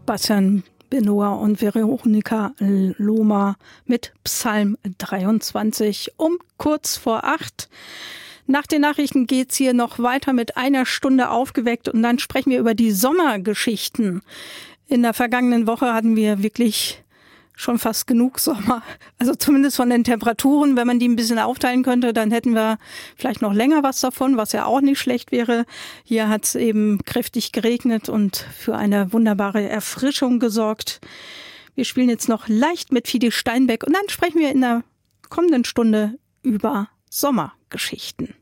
Bastian Benoa und Veronika Lohmer mit Psalm 23 um kurz vor 8. Nach den Nachrichten geht's hier noch weiter mit einer Stunde aufgeweckt und dann sprechen wir über die Sommergeschichten. In der vergangenen Woche hatten wir wirklich schon fast genug Sommer. Also zumindest von den Temperaturen. Wenn man die ein bisschen aufteilen könnte, dann hätten wir vielleicht noch länger was davon, was ja auch nicht schlecht wäre. Hier hat es eben kräftig geregnet und für eine wunderbare Erfrischung gesorgt. Wir spielen jetzt noch leicht mit Fidi Steinbeck und dann sprechen wir in der kommenden Stunde über Sommergeschichten.